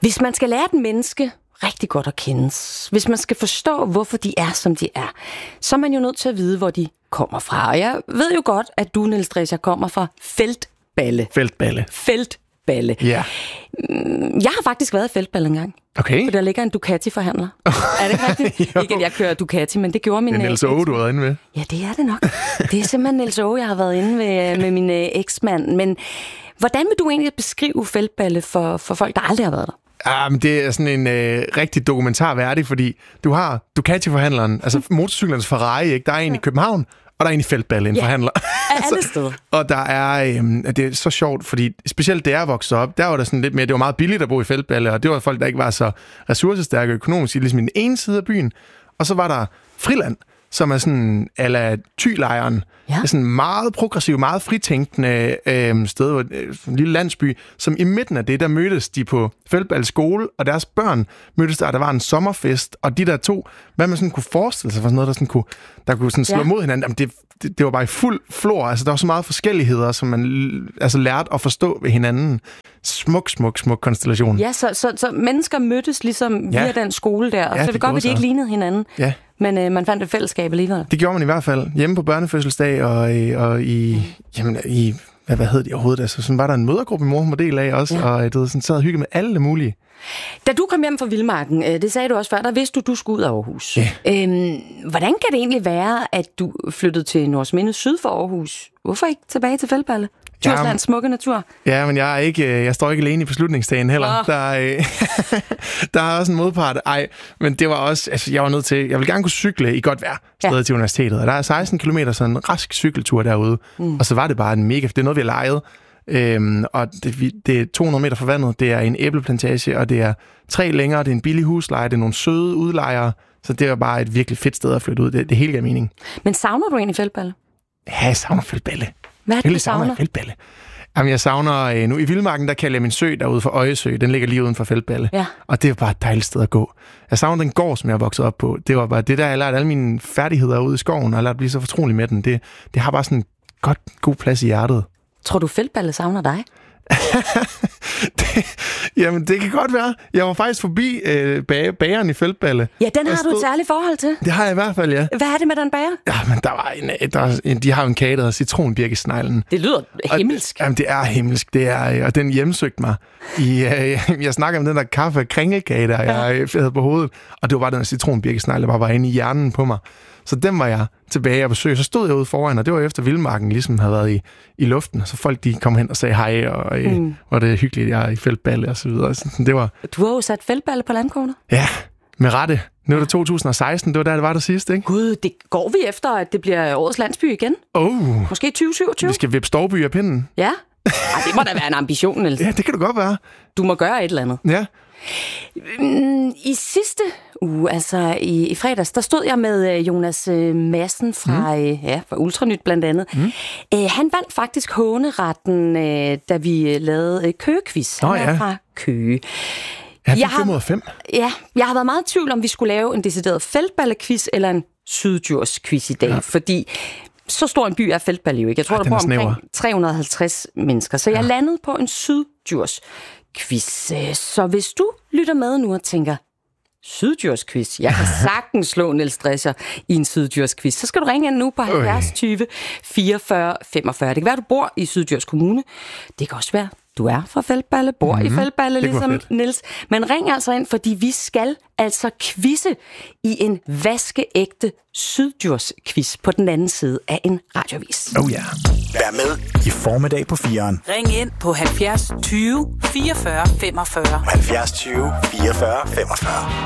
Hvis man skal lære et menneske rigtig godt at kende, hvis man skal forstå, hvorfor de er, som de er, så er man jo nødt til at vide, hvor de kommer fra. Og jeg ved jo godt, at du, Niels Drescher, kommer fra Feltballe. Feltballe. Ja. Jeg har faktisk været i Feltballe engang. Okay. For der ligger en Ducati-forhandler. Er det ikke rigtigt? Ikke, at jeg kører Ducati, men det gjorde min... Det er Niels Åge, du har været inde med. Ja, det er det nok. Det er simpelthen Niels Åge, jeg har været inde med min eksmand. Men hvordan vil du egentlig beskrive Feltballe for folk, der aldrig har været der? Det er sådan en rigtig dokumentar værdig, fordi du har Ducati-forhandleren, altså motorcyklernes Ferrari, ikke? Der er en i København, og der er en i Feltballe, en forhandler. Alle steder. Og der er, det er så sjovt, fordi specielt da jeg voksede op, der var der sådan lidt mere, det var meget billigt at bo i Feltballe, og det var folk, der ikke var så ressourcestærke økonomisk, ligesom i den ene side af byen. Og så var der Friland, som er sådan a la Thylejren. Ja. Det er sådan meget progressiv, meget fritænkende sted, en lille landsby, som i midten af det, der mødtes de på Feltballe skole, og deres børn mødtes der var en sommerfest, og de der to, hvad man sådan kunne forestille sig for sådan noget, der kunne sådan slå mod hinanden, jamen det var bare i fuld flor, altså der var så meget forskelligheder, som man altså lærte at forstå ved hinanden. Smuk konstellation. Ja, så mennesker mødtes ligesom via den skole der, og så det godt, at de ikke lignede hinanden. Ja. Men man fandt et fællesskab alligevel. Det gjorde man i hvert fald. Hjemme på børnefødselsdag og i hvad hed det overhovedet? Altså, sådan var der en mødergruppe, mor var del af også, og det sådan sad og hyggede med alle mulige. Da du kom hjem fra Vildmarken, det sagde du også før, der vidste du skulle ud af Aarhus. Ja. Hvordan kan det egentlig være, at du flyttede til Nordsminde syd for Aarhus? Hvorfor ikke tilbage til Feltballe? Djurslands smukke natur. Ja, men jeg står ikke alene i beslutningsdagen heller. Der er også en modpart. Men det var også, altså jeg var nødt til, jeg vil gerne kunne cykle i godt vejr stedet til universitetet. Og der er 16 kilometer, sådan en rask cykeltur derude. Og så var det bare en mega, det er noget, vi har lejet. Og det er 200 meter fra vandet, det er en æbleplantage, og det er 3 længere, det er en billig husleje, det er nogle søde udlejere. Så det var bare et virkelig fedt sted at flytte ud. Det hele gav mening. Men savner du egentlig Feltballe? Ja, jeg savner Feltballe. Hvad er det, du savner? Feltballe. Jamen, jeg savner nu i Vildmarken, der kalder jeg min sø derude for Øjesø. Den ligger lige uden for Feltballe. Ja. Og det er bare et dejligt sted at gå. Jeg savner den gård, som jeg voksede op på. Det var bare det der, jeg lærte alle mine færdigheder ude i skoven, og jeg lærte at blive så fortrolig med den. Det har bare sådan en god plads i hjertet. Tror du, Feltballe savner dig? Jamen, det kan godt være. Jeg var faktisk forbi bageren i Feltballe. Ja, den har du et særligt forhold til. Det har jeg i hvert fald, ja. Hvad er det med den bager? Ja, men de har en kage, der hedder citronbirkesneglen. Det lyder himmelsk. Jamen, det er himmelsk. Det er, og den hjemsøgte mig. Jeg snakker om den der kaffe-kringelkage, der jeg havde på hovedet. Og det var bare den der citronbirkesnegle, der bare var inde i hjernen på mig. Så den var jeg tilbage og besøge. Så stod jeg ude foran, og det var efter Vildmarken ligesom havde været i luften. Og så folk, de kom hen og sagde hej, og var det hyggeligt, jeg er i Feltballe og så videre. Så det var... Du har jo sat Feltballe på landkortet. Ja, med rette. Nu er det 2016, det var der, det var der sidste, ikke? Gud, det går vi efter, at det bliver årets landsby igen. Måske 2027. Vi skal vippe Storby af pinden. Ja. Det må da være en ambition, Niels. Ja, det kan du godt være. Du må gøre et eller andet. Ja. I sidste uge, altså i fredags, der stod jeg med Jonas Madsen fra Ultranyt blandt andet. Han vandt faktisk håneretten, da vi lavede Køge-quiz. Han er fra Køge. Jeg har 5 ud af 5. Ja, jeg har været meget i tvivl om, vi skulle lave en decideret Feltballe-quiz eller en Syddjurs-quiz i dag, fordi så stor en by er Feltballe jo ikke. Jeg tror, der bor omkring 350 mennesker, så jeg landede på en Syddjurs-quiz. Så hvis du lytter med nu og tænker, Syddjurs-quiz, jeg kan sagtens slå Niels Drescher i en Syddjurs-quiz, så skal du ringe ind nu på 70 20 44 45. Det kan være, du bor i Syddjurs Kommune. Det kan også være, du er fra Feltballe, bor i Feltballe, ligesom Niels. Men ring altså ind, fordi vi skal altså quizze i en vaskeægte Syddjurs-quiz på den anden side af en radioavis. Oh ja. Vær med i formiddag på 4'eren. Ring ind på 70 20 44 45. 70 20 44 45.